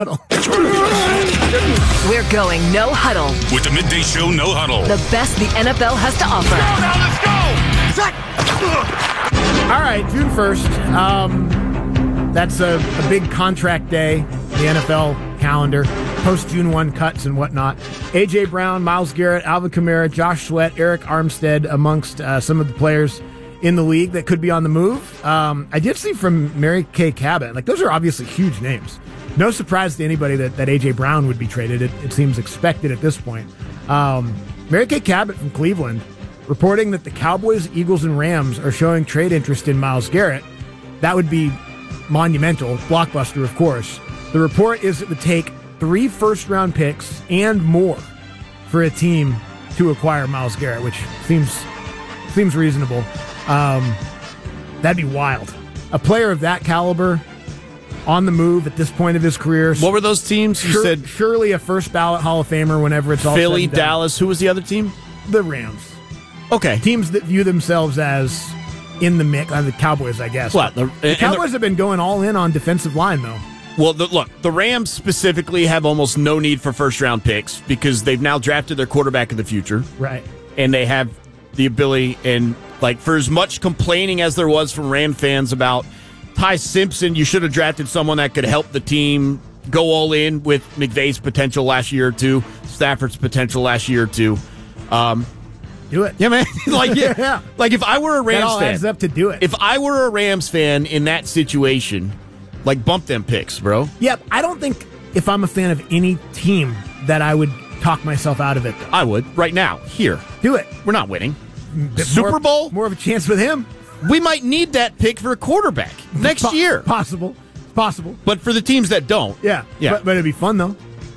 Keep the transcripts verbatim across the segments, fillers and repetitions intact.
We're going no huddle. With the Midday Show No Huddle. The best the N F L has to offer. Now let's go! All right, June first. Um, that's a, a big contract day, the N F L calendar. Post-June first cuts and whatnot. A J. Brown, Myles Garrett, Alvin Kamara, Josh Sweat, Eric Armstead, amongst uh, some of the players in the league that could be on the move. Um, I did see from Mary Kay Cabot, like those are obviously huge names. No surprise to anybody that, that A J. Brown would be traded. It, it seems expected at this point. Um, Mary Kay Cabot from Cleveland reporting that the Cowboys, Eagles, and Rams are showing trade interest in Myles Garrett. That would be monumental. Blockbuster, of course. The report is it would take three first-round picks and more for a team to acquire Myles Garrett, which seems seems reasonable. Um, that'd be wild. A player of that caliber on the move at this point of his career. What were those teams? You Sure, said surely a first ballot Hall of Famer whenever it's all Philly, said and done. Dallas. Who was the other team? The Rams. Okay. Teams that view themselves as in the mix. Uh, the Cowboys, I guess. What? The, The and Cowboys the, have been going all in on defensive line, though. well, the, look, the Rams specifically have almost no need for first-round picks because they've now drafted their quarterback of the future. Right. And they have the ability, and like for as much complaining as there was from Ram fans about Ty Simpson, you should have drafted someone that could help the team go all in with McVay's potential last year or two, Stafford's potential last year or two. Um, Do it. yeah, man. like, yeah, Yeah. like if I were a That Rams all fan, adds up to do it. if I were a Rams fan in that situation, like bump them picks, bro. Yep. I don't think if I'm a fan of any team that I would talk myself out of it, though. I would right now. Here, Do it. we're not winning. Bit Super more- Bowl? More of a chance with him. We might need that pick for a quarterback next Po- year. Possible. Possible. But for the teams that don't, Yeah. Yeah. But, but it'd be fun, though.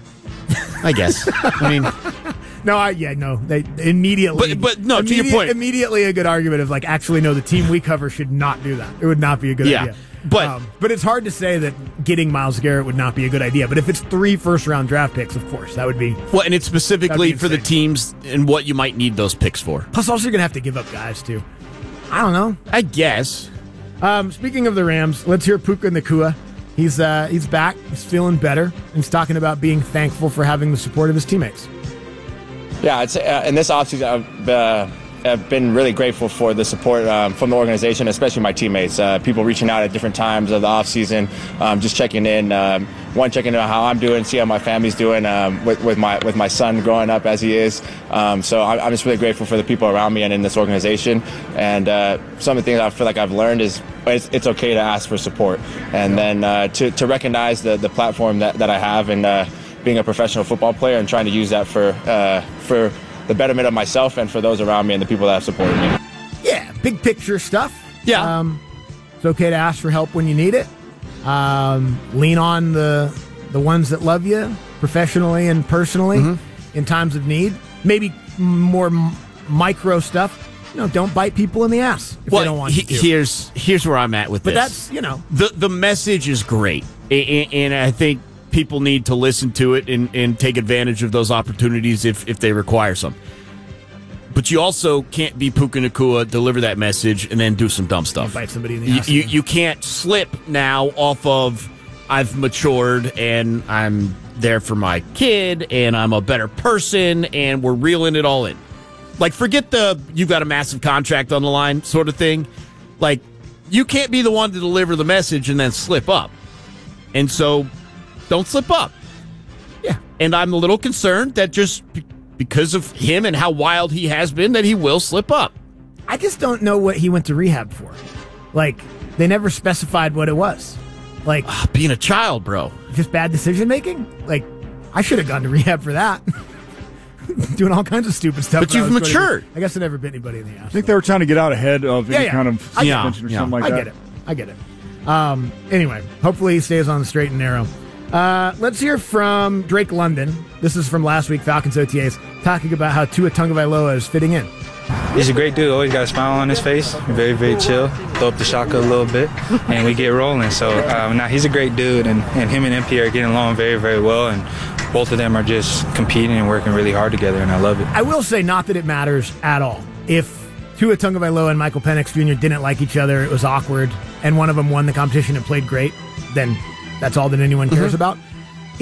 I guess. I mean, No, I yeah, no. They immediately But- but no, to your immediate- point. Immediately a good argument of like actually no, the team we cover should not do that. It would not be a good Yeah, idea. but- but it's hard to say that getting Myles Garrett would not be a good idea. But if it's three first round draft picks, of course, that would be well, and it's specifically That'd be for the insane. teams and what you might need those picks for. plus also you're gonna have to give up guys too. I don't know. I guess. Um, speaking of the Rams, let's hear Puka Nacua. He's uh, he's back. He's feeling better. He's talking about being thankful for having the support of his teammates. Yeah, I'd say uh, in this offseason, I've, uh, I've been really grateful for the support um, from the organization, especially my teammates. Uh, people reaching out at different times of the offseason, um, just checking in. Um, one, checking in on how I'm doing, see how my family's doing um, with, with my with my son growing up as he is. Um, so I'm, I'm just really grateful for the people around me and in this organization. And uh, some of the things I feel like I've learned is it's, it's okay to ask for support, and then uh, to, to recognize the, the platform that, that I have and uh, being a professional football player and trying to use that for uh, for the betterment of myself and for those around me and the people that have supported me. Yeah, big picture stuff. Yeah. Um, it's okay to ask for help when you need it. Um, lean on the the ones that love you professionally and personally Mm-hmm. in times of need. Maybe more m- micro stuff. You know, don't bite people in the ass if Well, they don't want he- you to. here's here's where I'm at with but this. that's, you know, the the message is great, A- a- and I think people need to listen to it and, and take advantage of those opportunities if, if they require some. But you also can't be Puka Nacua, deliver that message, and then do some dumb stuff. bite somebody in the You, ass. you, again. you can't slip now off of I've matured and I'm there for my kid and I'm a better person and we're reeling it all in. Like, forget the you've got a massive contract on the line sort of thing. Like, you can't be the one to deliver the message and then slip up. And so, don't slip up. Yeah. And I'm a little concerned that just be- because of him and how wild he has been, that he will slip up. I just don't know what he went to rehab for. Like, they never specified what it was. Like, Ah, being a child, bro. just bad decision making? Like, I should have gone to rehab for that. Doing all kinds of stupid stuff. But when I you've was twenty-two. matured. I guess I never bit anybody in the ass. I think they were trying to get out ahead of Yeah, any yeah. kind of I get it. suspension or Yeah. something like I that. get it. I get it. Um, anyway, hopefully he stays on the straight and narrow. Uh, let's hear from Drake London. This is from last week, Falcons O T As, talking about how Tua Tagovailoa is fitting in. He's a great dude. Always got a smile on his face. Very, very chill. Throw up the shaka a little bit, and we get rolling. So um, now he's a great dude, and, and him and M P are getting along very, very well. And both of them are just competing and working really hard together, and I love it. I will say, not that it matters at all. If Tua Tagovailoa and Michael Penix Junior didn't like each other, it was awkward, and one of them won the competition and played great, then that's all that anyone cares Mm-hmm. about.